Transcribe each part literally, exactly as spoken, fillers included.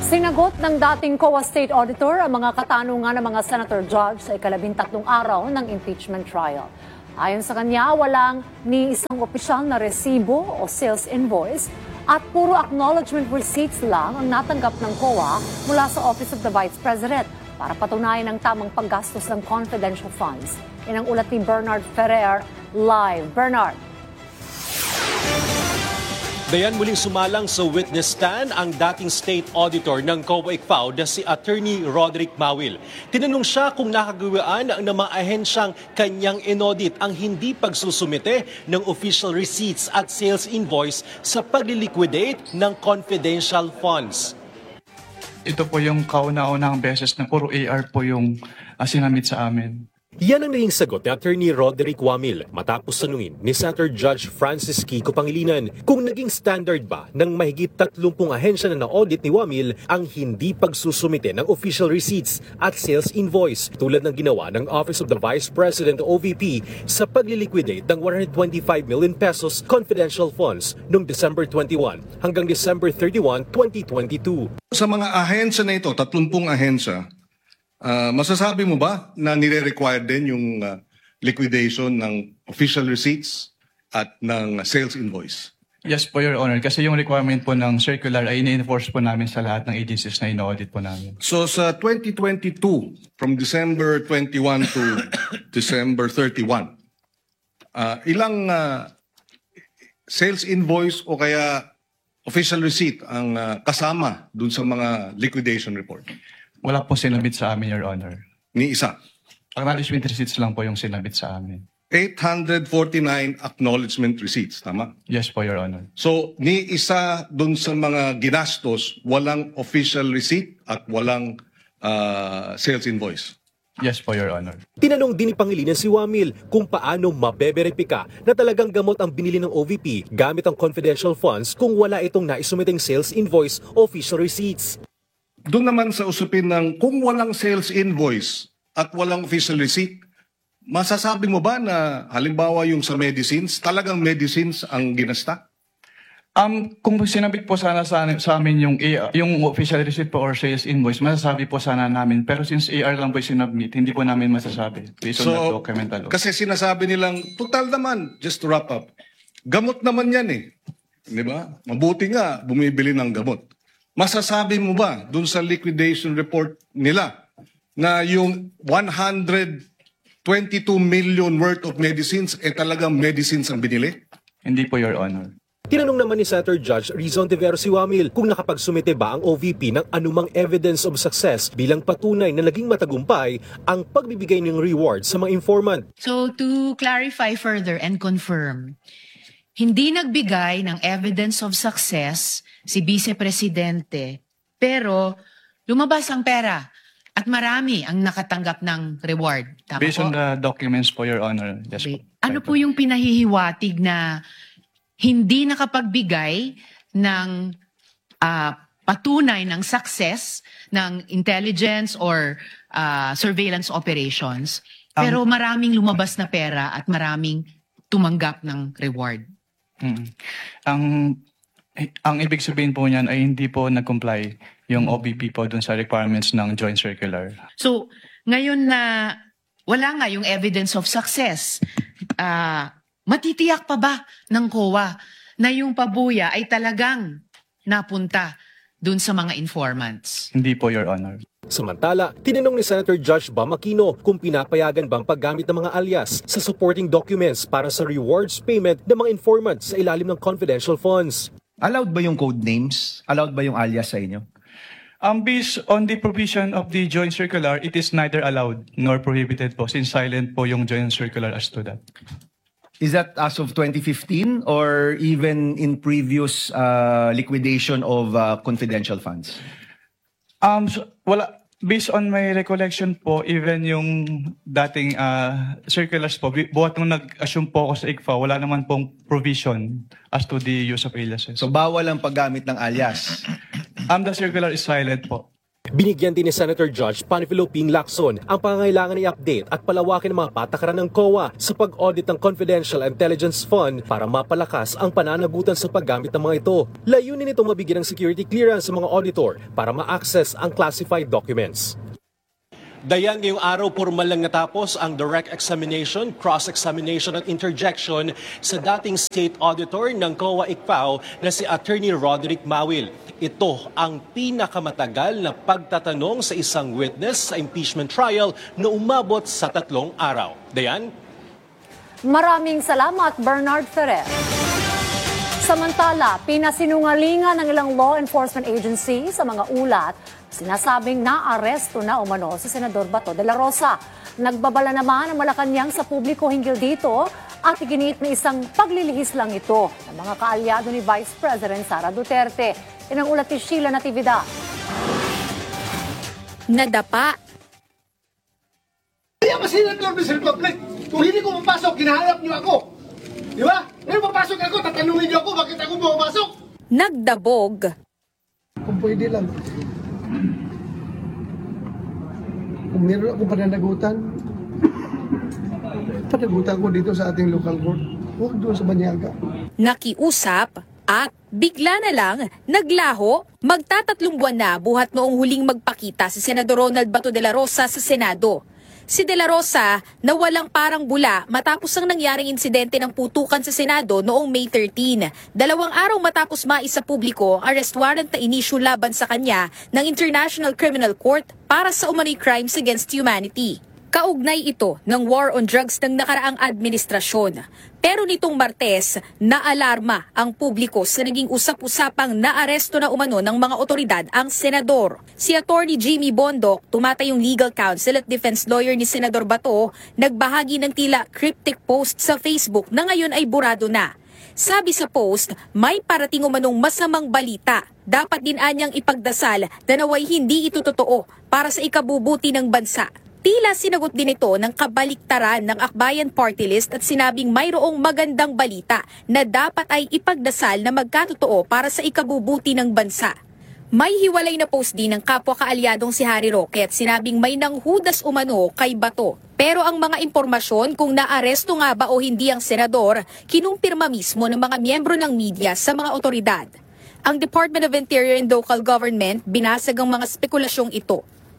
Sinagot ng dating C O A State Auditor ang mga katanungan ng mga senator judge sa ikalabintatlong araw ng impeachment trial. Ayon sa kanya, walang ni isang opisyal na resibo o sales invoice at puro acknowledgement receipts lang ang natanggap ng C O A mula sa Office of the Vice President para patunayan ang tamang paggastos ng confidential funds. Yan ang ulat ni Bernard Ferrer, live. Bernard. Dayan muling sumalang sa witness stand ang dating state auditor ng C O A I C F A O na si Attorney Roderick Mawil. Tinanong siya kung nakagawaan ng mga ahensyang kanyang inaudit ang hindi pagsusumite ng official receipts at sales invoice sa pagliliquidate ng confidential funds. Ito po yung kauna-unahang beses na puro A R po yung uh, sinamit sa amin. Yan ang naging sagot ni Attorney Roderick Wamil matapos tanungin ni Senator Judge Francis Kiko Pangilinan kung naging standard ba ng mahigit tatlumpung ahensya na na-audit ni Wamil ang hindi pagsusumite ng official receipts at sales invoice tulad ng ginawa ng Office of the Vice President o O V P sa pagliliquidate ng one hundred twenty-five million pesos confidential funds noong December twenty-one hanggang December thirty-one, twenty twenty-two. Sa mga ahensya na ito, tatlumpung ahensya, Uh, masasabi mo ba na nire-require din yung uh, liquidation ng official receipts at ng sales invoice? Yes po, Your Honor. Kasi yung requirement po ng circular ay ini-enforce po namin sa lahat ng agencies na ina-audit po namin. So sa twenty twenty-two, from December twenty-one to December thirty-one, uh, ilang uh, sales invoice o kaya official receipt ang uh, kasama dun sa mga liquidation report? Wala po sinabit sa amin, Your Honor. Ni isa? Acknowledgement receipts lang po yung sinabit sa amin. eight hundred forty-nine acknowledgement receipts, tama? Yes po, Your Honor. So, ni isa dun sa mga ginastos, walang official receipt at walang uh, sales invoice? Yes po, Your Honor. Tinanong din ni Pangilinan si Wamil kung paano mabeberipika na talagang gamot ang binili ng O V P gamit ang confidential funds kung wala itong naisumiteng sales invoice o official receipts. Doon naman sa usapin ng kung walang sales invoice at walang official receipt, masasabi mo ba na halimbawa yung sa medicines, talagang medicines ang ginasta? Um, kung sinabit po sana sa, sa amin yung, yung official receipt po or sales invoice, masasabi po sana namin. Pero since A R lang po sinabit, hindi po namin masasabi. Based on that document alone. Kasi sinasabi nilang, total naman, just to wrap up, gamot naman yan eh. Di ba? Mabuti nga, bumibili ng gamot. Masasabi mo ba dun sa liquidation report nila na yung one hundred twenty-two million worth of medicines eh talagang medicines ang binili? Hindi po, Your Honor. Tinanong naman ni Senator Judge Rizon de Vera si Wamil kung nakapagsumite ba ang O V P ng anumang evidence of success bilang patunay na naging matagumpay ang pagbibigay ng reward sa mga informant. So to clarify further and confirm, hindi nagbigay ng evidence of success si Vice Presidente, pero lumabas ang pera at marami ang nakatanggap ng reward. Tama Based po? on the documents po, Your Honor. Yes, po. Ano po yung pinahihiwatig na hindi nakapagbigay ng uh, patunay ng success ng intelligence or uh, surveillance operations, pero um, maraming lumabas na pera at maraming tumanggap ng reward? Mm. Ang ang ibig sabihin po niyan ay hindi po nag-comply yung O V P po dun sa requirements ng Joint Circular. So, ngayon na wala nga yung evidence of success, uh, matitiyak pa ba ng C O A na yung pabuya ay talagang napunta dun sa mga informants? Hindi po, Your Honor. Samantala, tinanong ni Senator Judge Bam Aquino kung pinapayagan bang paggamit ng mga alias sa supporting documents para sa rewards payment ng mga informants sa ilalim ng confidential funds. Allowed ba yung code names? Allowed ba yung alias sa inyo? Um, based on the provision of the Joint Circular, it is neither allowed nor prohibited po since silent po yung Joint Circular as to that. Is that as of twenty fifteen or even in previous uh, liquidation of uh, confidential funds? Um, so, wala. Based on my recollection po, even yung dating uh, circulars po, buhat nung nag-assume po ako sa I C F A, wala naman pong provision as to the use of aliases. So bawal ang paggamit ng alias? Um, the circular is silent po. Binigyan din ni Senator Judge Panfilo Ping Lacson ang pangangailangan i-update at palawakin ang mga patakaran ng C O A sa pag-audit ng Confidential Intelligence Fund para mapalakas ang pananagutan sa paggamit ng mga ito. Layunin nitong mabigyan ng security clearance sa mga auditor para ma-access ang classified documents. Dayan, ngayong araw, formal lang natapos ang direct examination, cross-examination at interjection sa dating state auditor ng C O A I C F A O na si Attorney Roderick Mawil. Ito ang pinakamatagal na pagtatanong sa isang witness sa impeachment trial na umabot sa tatlong araw. Dayan? Maraming salamat, Bernard Ferrer. Samantala, pinasinungalingan ng ilang law enforcement agency sa mga ulat, sinasabing naaresto na umano si Senador Bato de la Rosa. Nagbabala naman ang Malacanang sa publiko hinggil dito at iginiit na isang paglilihis lang ito ng mga kaalyado ni Vice President Sara Duterte. Yan ang ulat ni Sheila Natividad. Nadapa. Kaya ba Senator ng Republic? Kung hindi ko mapasok, kinahanap niyo ako. Di ba? Ngayon papasok ako, tatanungin niyo ako, bakit ako pumapasok? Nagdabog. Kung pwede lang. Kung meron akong pananagutan, panagutan ko dito sa ating local court. Huwag doon sa Banyaga. Nakiusap at bigla na lang naglaho. Magtatatlong buwan na buhat noong huling magpakita si Senador Ronald Bato de la Rosa sa Senado. Si De La Rosa na walang parang bula matapos ang nangyaring insidente ng putukan sa Senado noong May thirteenth. Dalawang araw matapos maisa publiko ang arrest warrant na inisyu laban sa kanya ng International Criminal Court para sa umano'y crimes against humanity. Kaugnay ito ng war on drugs ng nakaraang administrasyon. Pero nitong Martes, naalarma ang publiko sa naging usap-usapang naaresto na umano ng mga otoridad ang senador. Si Attorney Jimmy Bondoc, tumatayong legal counsel at defense lawyer ni Senador Bato, nagbahagi ng tila cryptic post sa Facebook na ngayon ay burado na. Sabi sa post, may parating umanong masamang balita. Dapat din anyang ipagdasal na naway hindi ito totoo para sa ikabubuti ng bansa. Tila sinagot din ito ng kabaliktaran ng Akbayan Party List at sinabing mayroong magandang balita na dapat ay ipagdasal na magkatotoo para sa ikabubuti ng bansa. May hiwalay na post din ng kapwa kaalyadong si Harry Roque at sinabing may nanghudas umano kay Bato. Pero ang mga impormasyon kung naaresto nga ba o hindi ang senador, kinumpirma mismo ng mga miyembro ng media sa mga otoridad. Ang Department of Interior and Local Government binasag ang mga spekulasyong ito.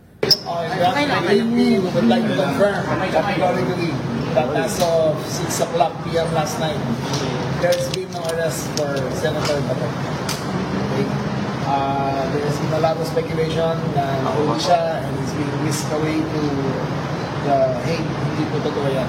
I would like to confirm categorically that as of six o'clock p m last night, there's been no arrest for Senator Bato. Okay. Uh, there's been a lot of speculation na nahuli siya and he's being whisked away to the Hague. Hindi po totoo yan.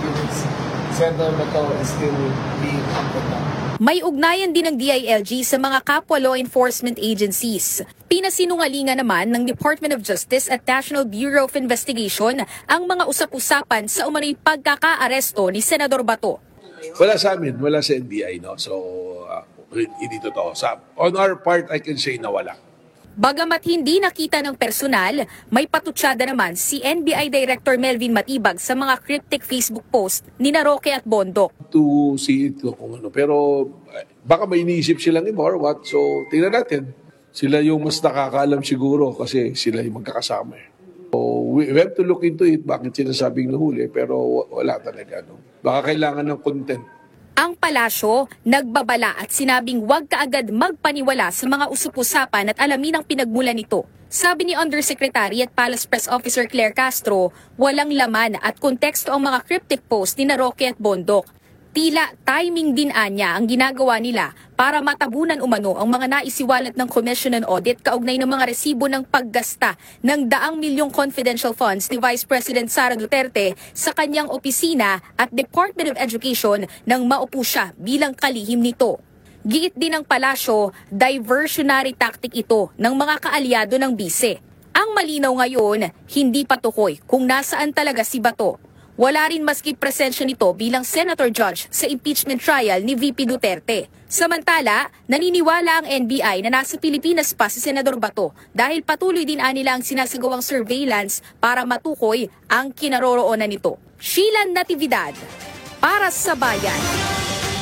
Senator Bato is still being hunted now. May ugnayan din ng D I L G sa mga kapwa law enforcement agencies. Pinasinungalingan naman ng Department of Justice at National Bureau of Investigation ang mga usap-usapan sa umano'y pagkaka-aresto ni Senador Bato. Wala sa amin, wala sa N B I, no? So, uh, hindi totoo. Sa, on our part, I can say na wala. Bagamat hindi nakita ng personal, may patutsada naman si N B I Director Melvin Matibag sa mga cryptic Facebook post ni Roque at Bondoc. To see it kung ano. Pero baka may iniisip silang iba or what. So, tingnan natin. Sila yung mas nakakaalam siguro kasi sila yung magkakasama. So, we have to look into it. Bakit sinasabing nahuli? Pero wala talaga. No? Baka kailangan ng content. Ang palasyo, nagbabala at sinabing huwag kaagad magpaniwala sa mga usap-usapan at alamin ang pinagmulan nito. Sabi ni Undersecretary at Palace Press Officer Claire Castro, walang laman at konteksto ang mga cryptic post ni Roque at Bondoc. Tila timing din anya ang ginagawa nila para matabunan umano ang mga naisiwalat ng Commission on Audit kaugnay ng mga resibo ng paggasta ng daang milyong confidential funds ni Vice President Sara Duterte sa kanyang opisina at Department of Education nang maupo siya bilang kalihim nito. Giit din ng palasyo, diversionary tactic ito ng mga kaalyado ng bise. Ang malinaw ngayon, hindi patukoy kung nasaan talaga si Bato. Wala rin maski presensya nito bilang Senator Judge sa impeachment trial ni V P Duterte. Samantala, naniniwala ang N B I na nasa Pilipinas pa si Senador Bato dahil patuloy din anila ang sinasagawang surveillance para matukoy ang kinaroroonan nito. Sheila Natividad, para sa Bayan.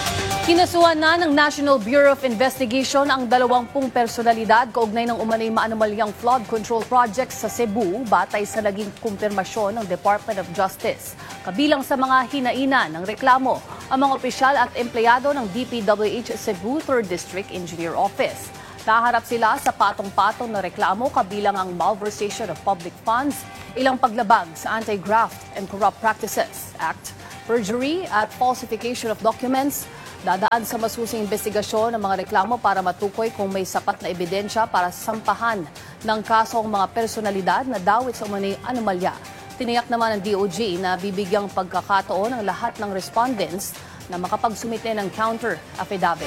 Kinasuhan na ng National Bureau of Investigation ang dalawampung personalidad kaugnay ng umanay maanomalyang flood control project sa Cebu batay sa naging kumpirmasyon ng Department of Justice. Kabilang sa mga hinainan ng reklamo ang mga opisyal at empleyado ng D P W H Cebu third District Engineer Office. Naharap sila sa patong-patong na reklamo kabilang ang malversation of public funds, ilang paglabag sa Anti-Graft and Corrupt Practices Act, perjury at falsification of documents. Dadaan sa masusing investigasyon ng mga reklamo para matukoy kung may sapat na ebidensya para sampahan ng kaso ang mga personalidad na dawit sa umanay anomalya. Tiniyak naman ng D O J na bibigyang pagkakataon ang lahat ng respondents na makapagsumite ng counter affidavit.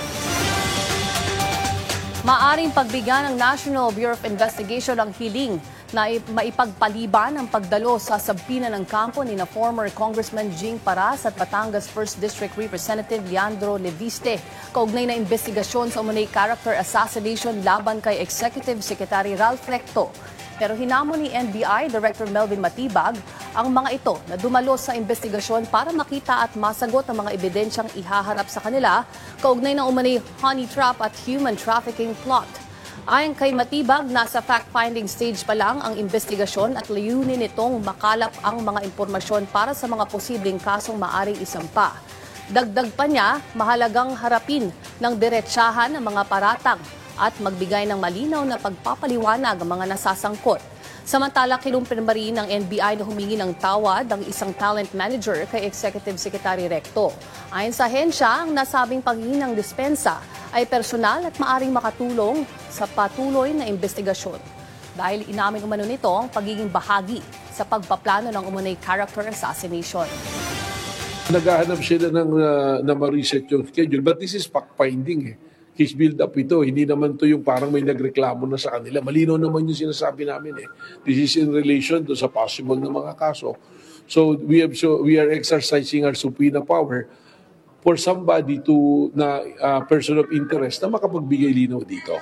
Maaring pagbigyan ng National Bureau of Investigation ang hiling na maipagpaliban ang pagdalo sa sabina ng kampo ni na former Congressman Jing Paras at Batangas first District Representative Leandro Leviste kaugnay na investigasyon sa umunay character assassination laban kay Executive Secretary Ralph Recto. Pero hinamon ni N B I Director Melvin Matibag ang mga ito na dumalo sa investigasyon para makita at masagot ang mga ebidensyang ihaharap sa kanila kaugnay ng umunay honey trap at human trafficking plot. Ayon kay Matibag, nasa fact-finding stage pa lang ang investigasyon at layunin nitong makalap ang mga impormasyon para sa mga posibleng kasong maaring isampa. Dagdag pa niya, mahalagang harapin ng diretsahan ang mga paratang at magbigay ng malinaw na pagpapaliwanag ang mga nasasangkot. Samantala, kinumpirma rin ng N B I na humingi ng tawad ang isang talent manager kay Executive Secretary Recto. Ayon sa ahensya, ang nasabing paghingi ng dispensa ay personal at maaring makatulong sa patuloy na investigasyon. Dahil inamin umano nito ang pagiging bahagi sa pagpaplano ng umunay character assassination. Naghahanap sila ng, uh, na ma-reset yung schedule. But this is fact-finding eh. Case build-up ito. Hindi naman to yung parang may nagreklamo na sa kanila. Malinaw naman yung sinasabi namin eh. This is in relation to sa possible na mga kaso. So we have so we are exercising our subpoena power for somebody to na uh, person of interest na makapagbigay linaw dito.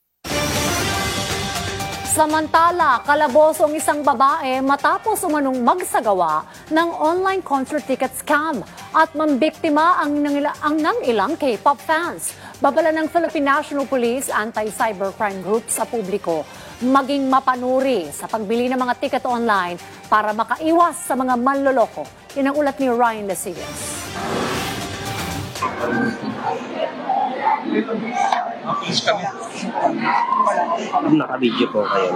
Samantala, kalaboso ang isang babae matapos umanong magsagawa ng online concert ticket scam at mambiktima ang, nangila, ang nang ilang K-pop fans. Babala ng Philippine National Police Anti-Cybercrime Group sa publiko maging mapanuri sa pagbili ng mga ticket online para makaiwas sa mga manloloko. Yan ang ulat ni Ryan Lasillas. Naka-video po kayo.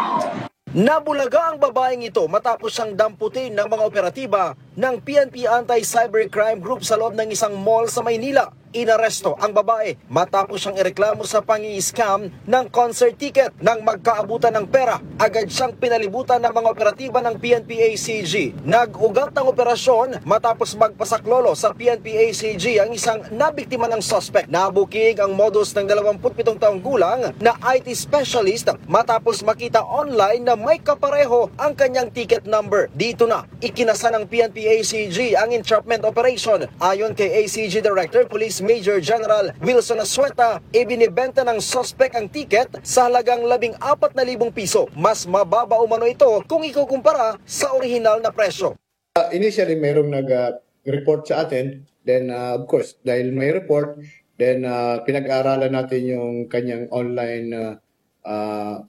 Nabulaga ang babaeng ito matapos siyang damputin ng mga operatiba ng P N P Anti-Cybercrime Group sa loob ng isang mall sa Maynila. Inaresto ang babae matapos siyang ireklamo sa pangi-scam ng concert ticket. Nang magkaabutan ng pera, agad siyang pinalibutan ng mga operatiba ng P N P A C G. Nag-ugat ng operasyon matapos magpasaklolo sa P N P A C G ang isang nabiktima ng suspect. Nabukig ang modus ng dalawampu't pitong taong gulang na I T specialist matapos makita online na may kapareho ang kanyang ticket number. Dito na ikinasa ng P N P A C G ang entrapment operation. Ayon kay A C G Director Police Major General Wilson Asueta, ibinibenta ng suspect ang ticket sa halagang labing apat na libong piso. Mas mababa umano ito kung ikukumpara sa orihinal na presyo. Uh, initially, mayroong nag-report uh, sa atin. Then, uh, of course, dahil may report, then uh, pinag-aaralan natin yung kanyang online uh, uh,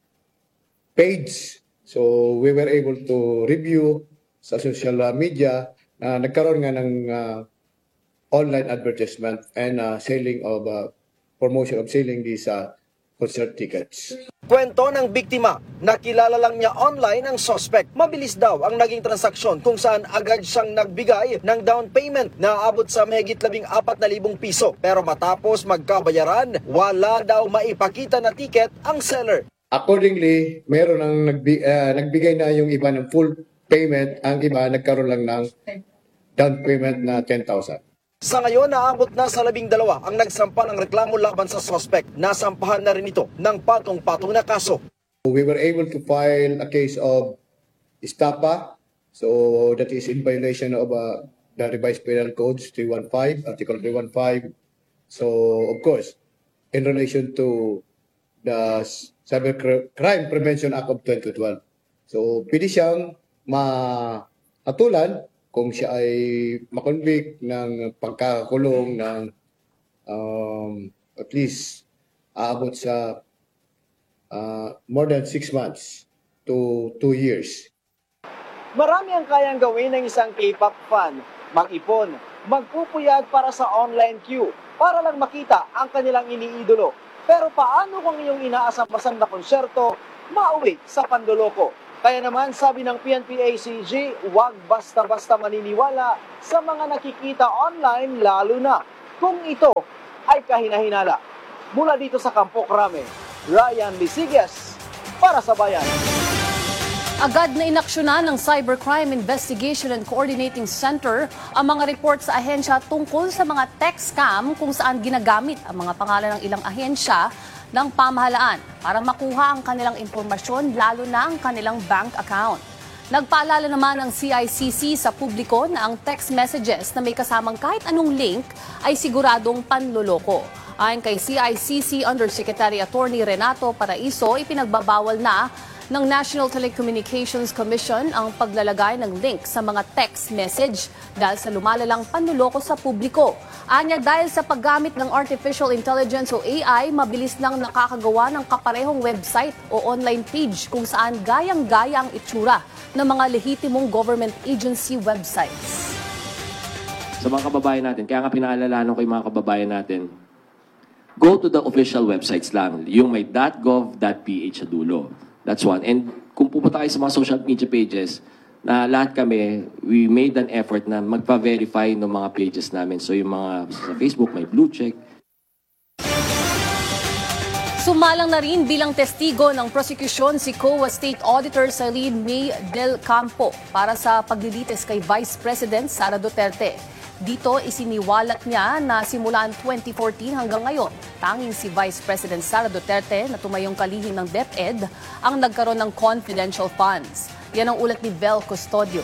page. So, we were able to review sa social media na uh, nagkaroon nga ng uh, online advertisement and uh, selling of uh, promotion of selling these uh, concert tickets. Kwento ng biktima, nakilala lang niya online ang suspect. Mabilis daw ang naging transaksyon kung saan agad siyang nagbigay ng down payment na aabot sa mahigit labing apat na libong piso. Pero matapos magkabayaran, wala daw maipakita na ticket ang seller. Accordingly, meron ang nagbi- uh, nagbigay na yung iba ng full payment, ang iba nagkaroon lang ng down payment na ten thousand. Sa ngayon, naabot na sa labing dalawa ang nagsampa ng reklamo laban sa suspect. Nasampahan na rin ito ng patong-patong na kaso. We were able to file a case of estafa, so that is in violation of uh, the revised penal codes three fifteen, article three fifteen. So, of course, in relation to the Cybercrime Prevention Act of twenty twelve. So, pwede siyang ma-atulan kung siya ay makonvict ng pagkakakulong ng um, at least aabot sa uh, more than six months to two years. Marami ang kayang gawin ng isang K-pop fan. Mag-ipon, magpupuyat para sa online queue, para lang makita ang kanilang iniidolo. Pero paano kung iyong inaasam-asam na konserto, mauwi sa panloloko? Kaya naman sabi ng P N P A C G, huwag basta-basta maniniwala sa mga nakikita online, lalo na kung ito ay kahinahinala. Mula dito sa Campo Crame, Ryan Lisiges para sa Bayan. Agad na inaksyonan ng Cybercrime Investigation and Coordinating Center ang mga report sa ahensya tungkol sa mga text scam kung saan ginagamit ang mga pangalan ng ilang ahensya ng pamahalaan para makuha ang kanilang impormasyon, lalo na ang kanilang bank account. Nagpaalala naman ng C I C C sa publiko na ang text messages na may kasamang kahit anong link ay siguradong panloloko. Ayon kay C I C C Undersecretary Attorney Renato Paraiso, ipinagbabawal na ng National Telecommunications Commission ang paglalagay ng link sa mga text message dahil sa lumalalang panloloko sa publiko. Anya, dahil sa paggamit ng Artificial Intelligence o A I, mabilis nang nakakagawa ng kaparehong website o online page kung saan gayang-gaya ang itsura ng mga lehitimong government agency websites. Sa mga kababayan natin, kaya nga pinaalalahan ko yung mga kababayan natin, go to the official websites lang, yung may .gov dot p h sa dulo. That's one. And kung pupunta kayo sa mga social media pages, na lahat kami, we made an effort na magpa-verify ng mga pages namin. So yung mga sa Facebook, may blue check. Sumalang na rin bilang testigo ng prosekusyon si C O A State Auditor Celine May Del Campo para sa paglilitis kay Vice President Sara Duterte. Dito isiniwalat niya na simulan twenty fourteen hanggang ngayon, tanging si Vice President Sara Duterte na tumayong kalihim ng DepEd ang nagkaroon ng confidential funds. Yan ang ulat ni Vel Custodio.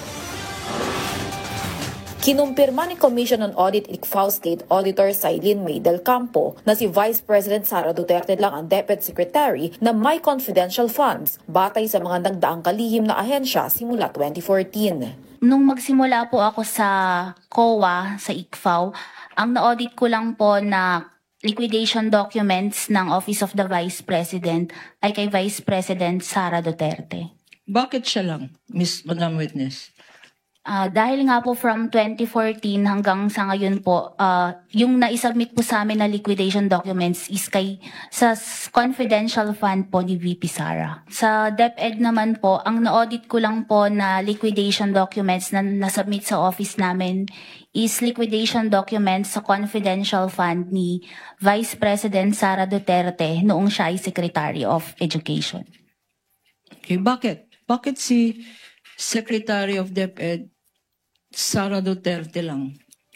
Kinumpirma ni Commission on Audit I C F A O State Auditor Celine May Del Campo na si Vice President Sara Duterte lang ang DepEd Secretary na may confidential funds batay sa mga nagdaang kalihim na ahensya simula twenty fourteen. Nung magsimula po ako sa C O A, sa I C F A O, ang na-audit ko lang po na liquidation documents ng Office of the Vice President ay kay Vice President Sara Duterte. Bakit siya lang, Miss Madam Witness? Uh, dahil nga po from twenty fourteen hanggang sa ngayon po, uh, yung naisubmit po sa amin na liquidation documents is kay sa confidential fund po ni V P Sara. Sa DepEd naman po, ang na-audit ko lang po na liquidation documents na nasubmit sa office namin is liquidation documents sa confidential fund ni Vice President Sara Duterte noong siya ay Secretary of Education. Okay, bakit? Bakit si Secretary of DepEd Sara Duterte lang?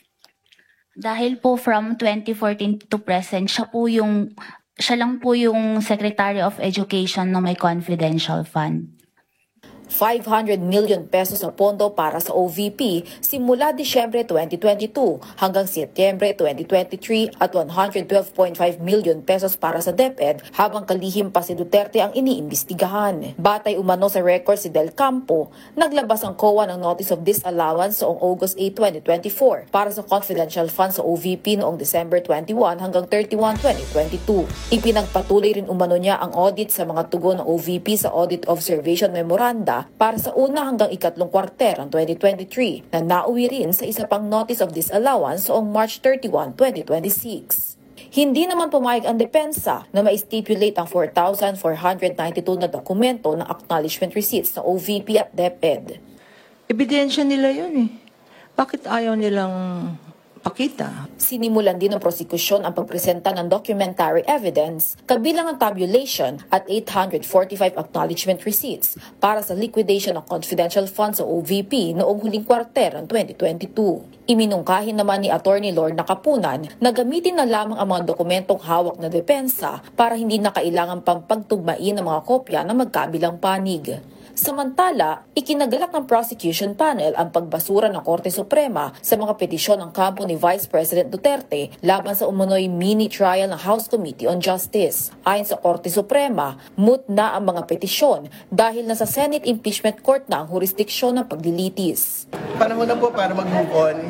Dahil po from twenty fourteen to present, siya po yung siya lang po yung Secretary of Education na may confidential fund. five hundred million pesos na pondo para sa O V P simula Disyembre twenty twenty-two hanggang Setyembre twenty twenty-three at one hundred twelve point five million pesos para sa DepEd habang kalihim pa si Duterte ang iniimbestigahan. Batay umano sa record si Del Campo, naglabas ang C O A ng Notice of Disallowance noong August eighth, twenty twenty-four para sa confidential funds sa O V P noong December twenty-one hanggang thirty-one, twenty twenty-two. Ipinagpatuloy rin umano niya ang audit sa mga tugon ng O V P sa Audit Observation Memoranda para sa una hanggang ikatlong kwarter ng twenty twenty-three na nauwi rin sa isa pang Notice of Disallowance noong March thirty-one, twenty twenty-six. Hindi naman pumayag ang depensa na ma-stipulate ang four thousand four hundred ninety-two na dokumento ng acknowledgement receipts ng O V P at DepEd. Ebidensya nila yun eh. Bakit ayaw nilang pakita? Sinimulan din ng prosekusyon ang pagpresenta ng documentary evidence, kabilang ang tabulation at eight hundred forty-five acknowledgement receipts para sa liquidation ng confidential funds sa O V P noong huling kwarter ng twenty twenty-two. Iminungkahin naman ni Attorney Lorna Kapunan na gamitin na lamang ang mga dokumentong hawak na depensa para hindi na kailangan pang pagtugmain ng mga kopya na magkabilang panig. Samantala, ikinagalak ng prosecution panel ang pagbasura ng Korte Suprema sa mga petisyon ng kampo ni Vice President Duterte laban sa umunoy mini trial ng House Committee on Justice. Ayon sa Korte Suprema, moot na ang mga petisyon dahil nasa Senate Impeachment Court na ang jurisdiksyon ng paglilitis. Panahon na po para mag-move on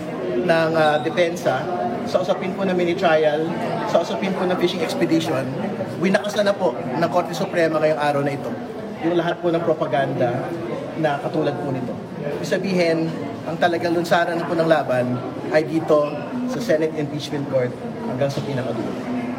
ng uh, depensa, sa usapin po ng mini-trial, sa usapin po ng fishing expedition, winakasan na po ng Korte Suprema ngayong araw na ito yung lahat po ng propaganda na katulad po nito. Ibig sabihin, ang talagang lunsaran na po ng laban ay dito sa Senate Impeachment Court hanggang sa pinakadulo.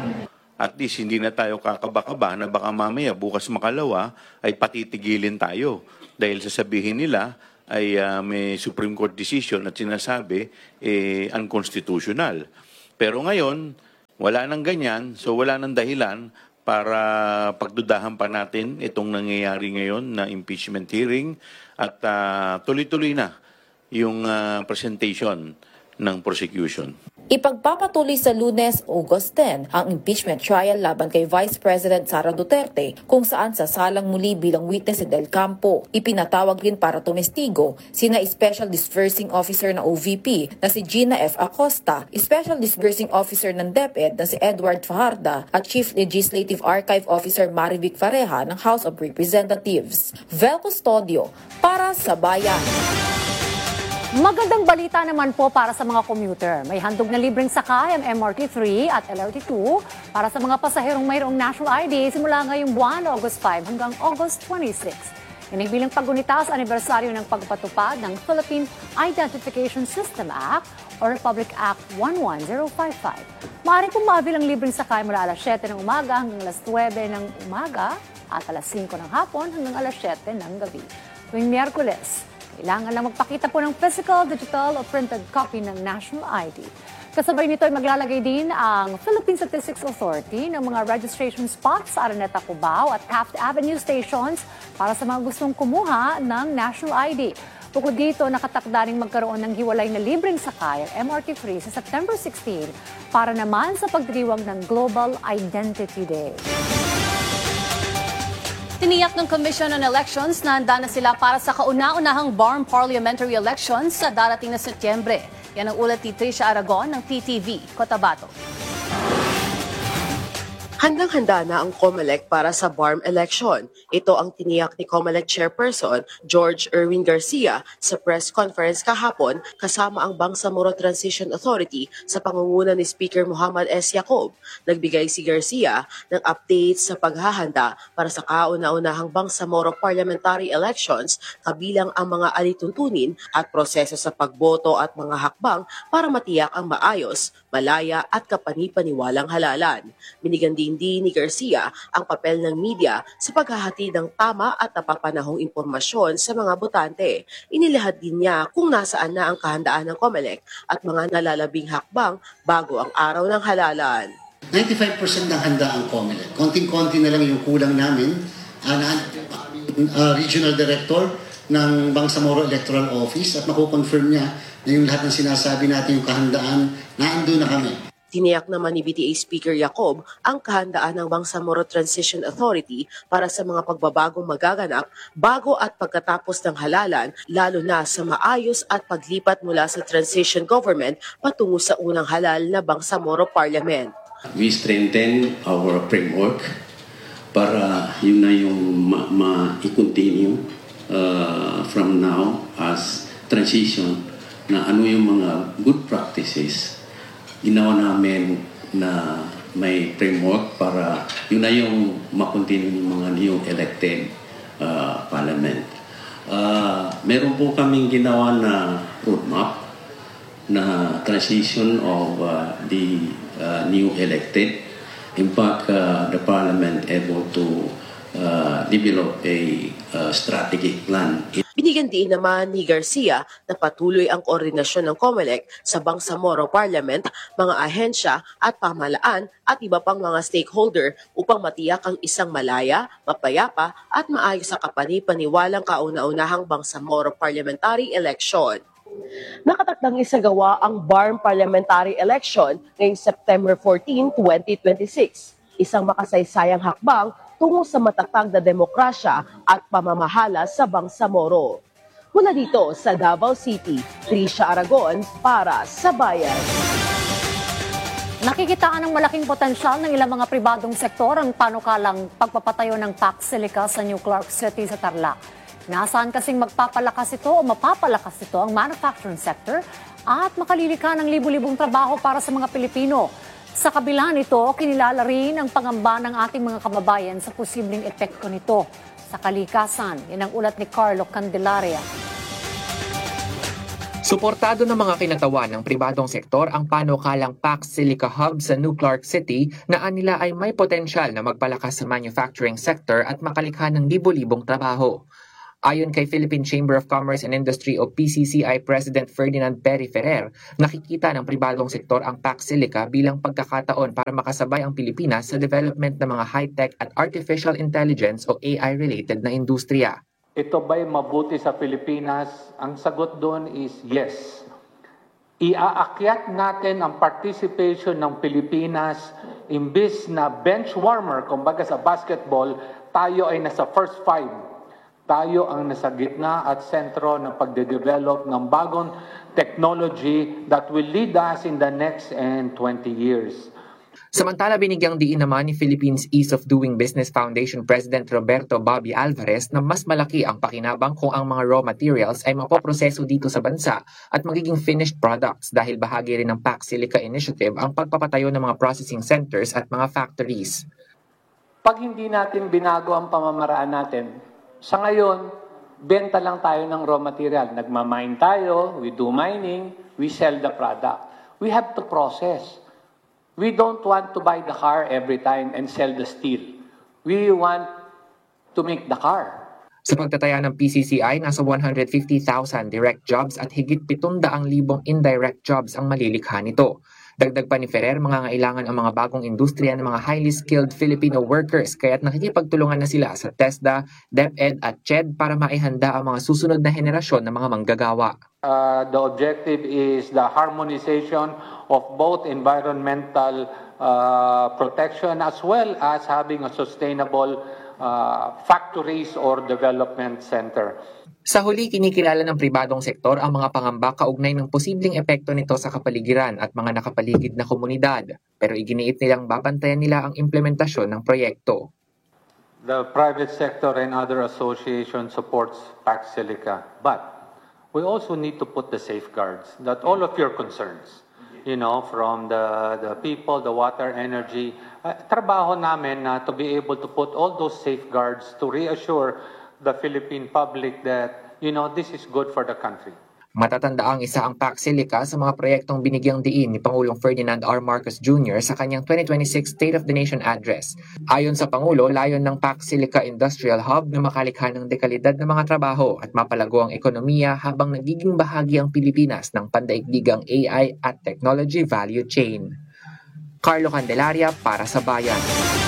At least hindi na tayo kakaba-kaba na baka mamaya bukas makalawa ay patitigilin tayo dahil sasabihin nila ay uh, may Supreme Court decision at sinasabi eh, unconstitutional. Pero ngayon, wala nang ganyan, so wala nang dahilan para pagdudahan pa natin itong nangyayari ngayon na impeachment hearing at uh, tuloy-tuloy na yung uh, presentation ng prosecution. Ipagpapatuloy sa Lunes, August ten, ang impeachment trial laban kay Vice President Sara Duterte kung saan sasalang muli bilang witness si Del Campo. Ipinatawag din para tumestigo sina Special Disbursing Officer na O V P na si Gina F. Acosta, Special Disbursing Officer ng DepEd na si Edward Fajarda at Chief Legislative Archive Officer Marivic Fareja ng House of Representatives. Vel Custodio para sa Bayan. Magandang balita naman po para sa mga commuter. May handog na libreng sakay ang M R T three at L R T two para sa mga pasaherong mayroong national I D simula ngayong buwan, August five hanggang August twenty-six. Inibilang paggunita sa anibersaryo ng pagpatupad ng Philippine Identification System Act o Republic Act one one zero five five. Maaari pong maabil ang libreng sakay mula alas siyete ng umaga hanggang alas nuwebe ng umaga at alas singko ng hapon hanggang alas siyete ng gabi. Tuwing Miyerkules, kailangan lang magpakita po ng physical, digital o printed copy ng national I D. Kasabay nito ay maglalagay din ang Philippine Statistics Authority ng mga registration spots sa Araneta, Cubao at Taft Avenue stations para sa mga gustong kumuha ng national I D. Bukod dito, nakatakda ring magkaroon ng hiwalay na libreng sakay ang M R T three sa September sixteen para naman sa pagdiriwang ng Global Identity Day. Tiniyak ng Commission on Elections na handa na sila para sa kauna-unahang B A R M parliamentary elections sa darating na Setyembre. Yan ang ulat ni Tricia Aragon ng P T V, Cotabato. Handang-handa na ang COMELEC para sa B A R M election. Ito ang tiniyak ni COMELEC Chairperson George Erwin Garcia sa press conference kahapon kasama ang Bangsamoro Transition Authority sa pangunguna ni Speaker Muhammad S. Yacob. Nagbigay si Garcia ng update sa paghahanda para sa kauna-unahang Bangsamoro parliamentary elections kabilang ang mga alituntunin at proseso sa pagboto at mga hakbang para matiyak ang maayos, malaya at kapani-paniwalang halalan. Binigyan din ni Garcia ang papel ng media sa paghahatid ng tama at napapanahong impormasyon sa mga botante. Inilahad din niya kung nasaan na ang kahandaan ng COMELEC at mga nalalabing hakbang bago ang araw ng halalan. ninety-five percent ng handa ang COMELEC. Konting-konti na lang yung kulang namin. Uh, uh, Regional Director ng Bangsamoro Electoral Office at makukonfirm niya na yung lahat ng sinasabi natin yung kahandaan, naandun na kami. Tiniyak naman ni B T A Speaker Yacob ang kahandaan ng Bangsamoro Transition Authority para sa mga pagbabagong magaganap bago at pagkatapos ng halalan, lalo na sa maayos at paglipat mula sa transition government patungo sa unang halal na Bangsamoro Parliament. We strengthen our framework para yun na yung ma-continue uh, from now as transition na ano yung mga good practices ginawa namin na may framework para yun na yung makontinue ng mga new elected uh, parliament. Uh, meron po kaming ginawa na roadmap na transition of uh, the uh, new elected. In fact, uh, the parliament able to uh, develop a uh, strategic plan. Binigyan din naman ni Garcia na patuloy ang koordinasyon ng COMELEC sa Bangsamoro Parliament, mga ahensya at pamahalaan at iba pang mga stakeholder upang matiyak ang isang malaya, mapayapa at maayos sa kapani-paniwalang kauna-unahang Bangsamoro Parliamentary Election. Nakatakdang isagawa ang B A R M Parliamentary Election ngayong September fourteenth, twenty twenty-six. Isang makasaysayang hakbang tungo sa matatag na demokrasya at pamamahala sa Bangsamoro. Mula dito sa Davao City, Tricia Aragon para sa Bayan. Nakikitaan ng malaking potensyal ng ilang mga pribadong sektor ang panukalang pagpapatayo ng P A C Silica sa New Clark City sa Tarlac. Nasaan kasing magpapalakas ito o mapapalakas ito ang manufacturing sector at makalilika ng libu-libong trabaho para sa mga Pilipino. Sa kabila nito, kinilala rin ang pangamba ng ating mga kababayan sa posibleng epekto nito sa kalikasan. Yan ang ulat ni Carlo Candelaria. Suportado ng mga kinatawan ng pribadong sektor ang panukalang Pax Silica Hub sa New Clark City na anila ay may potensyal na magpalakas sa manufacturing sector at makalikha ng libo-libong trabaho. Ayon kay Philippine Chamber of Commerce and Industry o P C C I President Ferdinand Perry Ferrer, nakikita ng pribadong sektor ang Pax Silica bilang pagkakataon para makasabay ang Pilipinas sa development ng mga high-tech at artificial intelligence o A I-related na industriya. Ito ba'y mabuti sa Pilipinas? Ang sagot doon is yes. Iaakyat natin ang participation ng Pilipinas imbis na bench warmer, kumbaga sa basketball, tayo ay nasa first five. Tayo ang nasa gitna at sentro ng pagde-develop ng bagong technology that will lead us in the next and twenty years. Samantala, binigyang diin naman ni Philippines Ease of Doing Business Foundation President Roberto Bobby Alvarez na mas malaki ang pakinabang kung ang mga raw materials ay mapoproseso dito sa bansa at magiging finished products dahil bahagi rin ng Pax Silica Initiative ang pagpapatayo ng mga processing centers at mga factories. Pag hindi natin binago ang pamamaraan natin, sa ngayon, benta lang tayo ng raw material. Nagmamine tayo, we do mining, we sell the product. We have to process. We don't want to buy the car every time and sell the steel. We want to make the car. Sa pagtataya ng P C C I, nasa one hundred fifty thousand direct jobs at higit pitong daang libong indirect jobs ang malilikha nito. Dagdag pa ni Ferrer, mangangailangan ang mga bagong industriya ng mga highly skilled Filipino workers kaya't nakikipagtulungan na sila sa TESDA, DepEd at C H E D para maihanda ang mga susunod na henerasyon ng mga manggagawa. Uh, the objective is the harmonization of both environmental uh, protection as well as having a sustainable uh, factories or development center. Sa huli, kinikilala ng pribadong sektor ang mga pangamba kaugnay ng posibleng epekto nito sa kapaligiran at mga nakapaligid na komunidad. Pero iginiit nilang babantayan nila ang implementasyon ng proyekto. The private sector and other associations supports Pax Silica, but we also need to put the safeguards that all of your concerns, you know, from the, the people, the water, energy, uh, trabaho namin na to be able to put all those safeguards to reassure the Philippine public that, you know, this is good for the country. Matatanda ang isa ang Pax Silica sa mga proyektong binigyang diin ni Pangulong Ferdinand R. Marcos Junior sa kanyang twenty twenty-six State of the Nation Address. Ayon sa Pangulo, layon ng Pax Silica Industrial Hub na makalikha ng dekalidad ng mga trabaho at mapalago ang ekonomiya habang nagiging bahagi ang Pilipinas ng pandaigdigang A I at technology value chain. Carlo Candelaria para sa Bayan.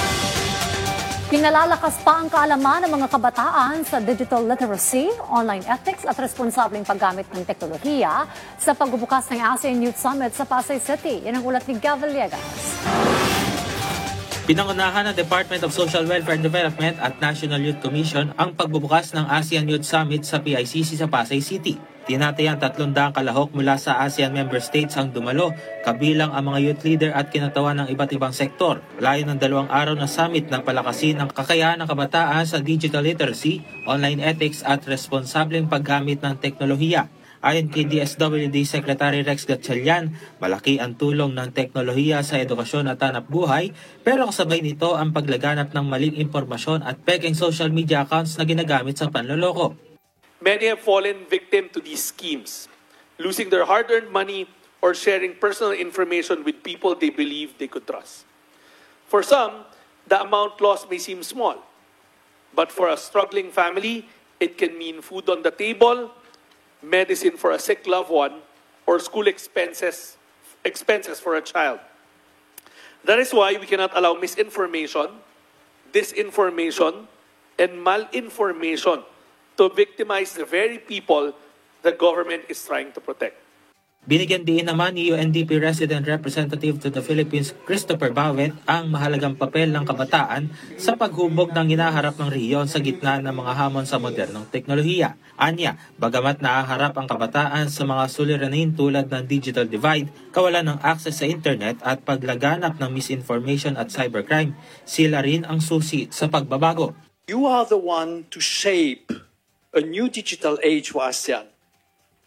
Pinalalakas pa ang kaalaman ng mga kabataan sa digital literacy, online ethics at responsableng paggamit ng teknolohiya sa pagbubukas ng ASEAN Youth Summit sa Pasay City. Yan ang ulat ni Gav Villegas. Pinangunahan ng Department of Social Welfare and Development at National Youth Commission ang pagbubukas ng ASEAN Youth Summit sa P I C C sa Pasay City. Tinatayang tatlong daang kalahok mula sa ASEAN member states ang dumalo, kabilang ang mga youth leader at kinatawan ng iba't ibang sektor. Layo ng dalawang araw na summit na palakasin ang kakayahan ng kabataan sa digital literacy, online ethics at responsableng paggamit ng teknolohiya. Ayon kay D S W D Secretary Rex Gatchalian, malaki ang tulong ng teknolohiya sa edukasyon at hanap buhay, pero kasabay nito ang paglaganap ng maling impormasyon at peking social media accounts na ginagamit sa panloloko. Many have fallen victim to these schemes, losing their hard-earned money or sharing personal information with people they believe they could trust. For some, the amount lost may seem small, but for a struggling family, it can mean food on the table, medicine for a sick loved one, or school expenses, expenses for a child. That is why we cannot allow misinformation, disinformation, and malinformation to victimize the very people the government is trying to protect. Binigyan din naman ni U N D P Resident Representative to the Philippines Christopher Bawet ang mahalagang papel ng kabataan sa paghubog ng hinaharap ng rehiyon sa gitna ng mga hamon sa modernong teknolohiya. Anya, bagamat naaharap ang kabataan sa mga suliranin tulad ng digital divide, kawalan ng access sa internet at paglaganap ng misinformation at cybercrime, sila rin ang susi sa pagbabago. You are the one to shape a new digital age for ASEAN,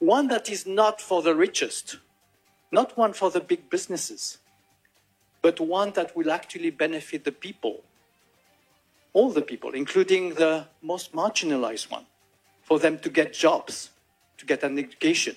One that is not for the richest, not one for the big businesses, but one that will actually benefit the people, all the people, including the most marginalized one, for them to get jobs, to get an education.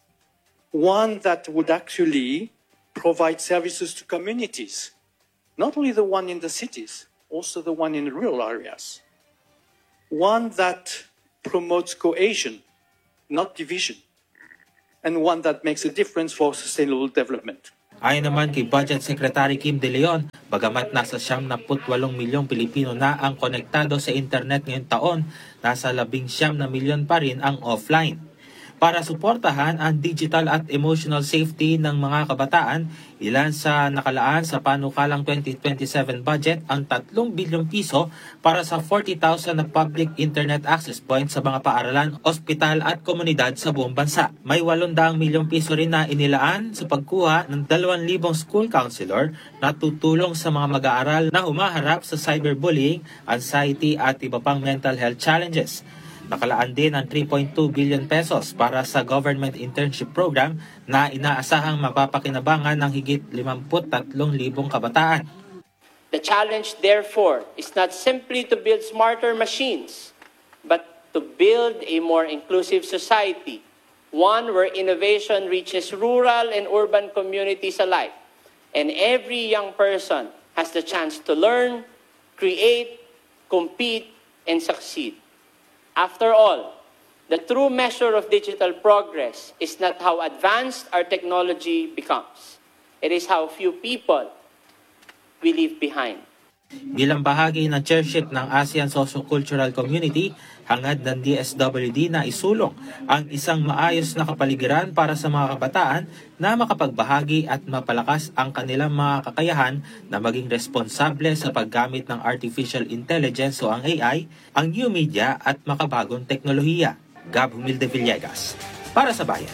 One that would actually provide services to communities, not only the one in the cities, also the one in rural areas. One that promotes cohesion, not division, and one that makes a difference for sustainable development. Ayon naman kay Budget Secretary Kim De Leon, bagamat nasa siyam na putwalong milyong Pilipino na ang konektado sa internet ngayong taon, nasa labing siyam na milyon pa rin ang offline. Para suportahan ang digital at emotional safety ng mga kabataan, ilan sa nakalaan sa panukalang twenty twenty-seven budget ang tatlong bilyong piso para sa forty thousand na public internet access points sa mga paaralan, ospital at komunidad sa buong bansa. May eight hundred milyong piso rin na inilaan sa pagkuha ng two thousand school counselor na tutulong sa mga mag-aaral na humaharap sa cyberbullying, anxiety at iba pang mental health challenges. Nakalaan din ang three point two billion pesos para sa government internship program na inaasahang mapapakinabangan ng higit fifty-three thousand kabataan. The challenge, therefore, is not simply to build smarter machines, but to build a more inclusive society, one where innovation reaches rural and urban communities alike, and every young person has the chance to learn, create, compete, and succeed. After all, the true measure of digital progress is not how advanced our technology becomes. It is how few people we leave behind. Bilang bahagi ng chairship ng ASEAN Socio-Cultural Community, hangad ng D S W D na isulong ang isang maayos na kapaligiran para sa mga kabataan na makapagbahagi at mapalakas ang kanilang mga kakayahan na maging responsable sa paggamit ng artificial intelligence o ang A I, ang new media at makabagong teknolohiya. Gab Humilde Villegas, para sa Bayan.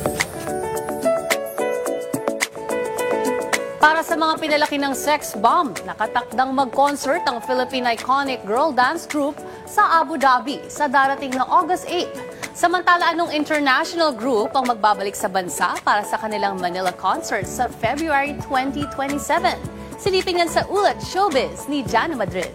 Para sa mga pinalaki ng sex bomb, nakatakdang mag-concert ang Philippine iconic girl dance group sa Abu Dhabi sa darating na August eighth. Samantala, anong international group ang magbabalik sa bansa para sa kanilang Manila concert sa February twenty twenty-seven? Silipin yan sa Ulat Showbiz ni Jana Madrid.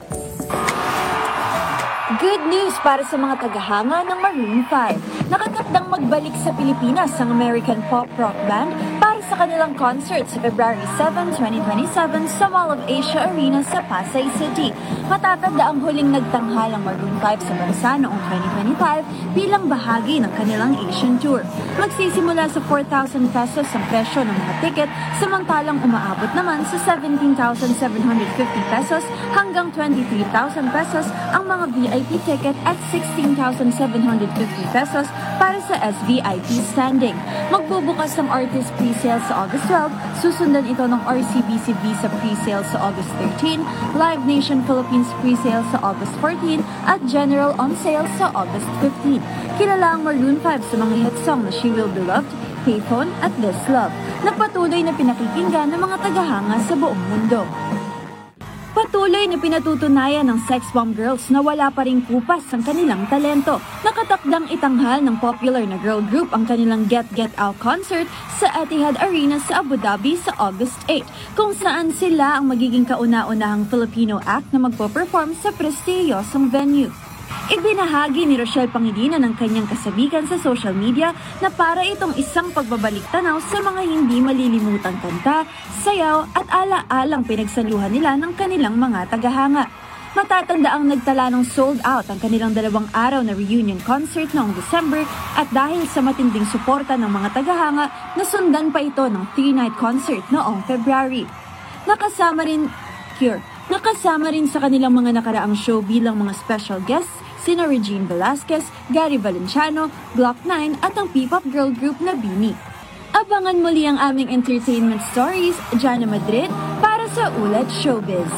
Good news para sa mga tagahanga ng Maroon five. Nakatakdang magbalik sa Pilipinas ang American pop rock band para sa kanilang concert sa February seventh, twenty twenty-seven sa Mall of Asia Arena sa Pasay City. Matatanda ang huling nagtanghal ang Maroon five sa bansa noong twenty twenty-five bilang bahagi ng kanilang Asian tour. Magsisimula sa four thousand pesos ang presyo ng mga ticket, samantalang umaabot naman sa seventeen thousand seven hundred fifty pesos hanggang twenty-three thousand pesos ang mga V I P ticket at sixteen thousand seven hundred fifty pesos para sa S V I P standing. Magbubukas ang artist pre-sale sa August twelve, susundan ito ng R C B C Visa pre-sale sa August thirteen, Live Nation Philippines pre-sale sa August fourteen, at General on sale sa August fifteen. Kilala ang Maroon five sa mga hit song na She Will Be Loved, Payphone at This Love, na patuloy na pinakikinggan ng mga tagahanga sa buong mundo. Patuloy na pinatutunayan ng sex bomb girls na wala pa ring kupas ang kanilang talento. Nakatakdang itanghal ng popular na girl group ang kanilang Get Get Out concert sa Etihad Arena sa Abu Dhabi sa August eighth, kung saan sila ang magiging kauna-unahang Filipino act na magpo-perform sa prestiyosong venue. Ibinahagi ni Rochelle Pangilinan ng kanyang kasabigan sa social media na para itong isang pagbabalik tanaw sa mga hindi malilimutang kanta, sayaw at ala-alang pinagsaluhan nila ng kanilang mga tagahanga. Matatanda ang nagtala ng sold out ang kanilang dalawang araw na reunion concert noong December at dahil sa matinding suporta ng mga tagahanga, nasundan pa ito ng three-night concert noong February. Nakasama rin, here, nakasama rin sa kanilang mga nakaraang show bilang mga special guests sina Regine Velasquez, Gary Valenciano, Glock nine at ang P-pop girl group na Bini. Abangan muli ang aming entertainment stories, Jana Madrid, para sa Ulat Showbiz.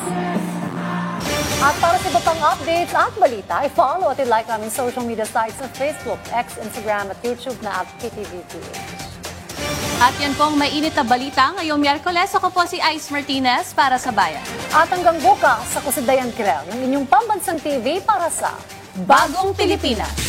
At para sa iba pang updates at balita, i-follow at i-like aming social media sites sa Facebook, X, Instagram at YouTube na at K T V P H. At yan pong mainit na balita ngayong Miyerkules. Ako po si Ice Martinez para sa Bayan. At hanggang bukas, ako si Dayan Kirel ng inyong pambansang T V para sa Bagong Pilipinas.